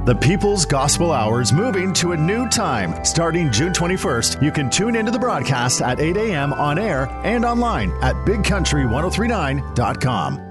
The People's Gospel Hour is moving to a new time. Starting June 21st, you can tune into the broadcast at 8 a.m. on air and online at bigcountry1039.com.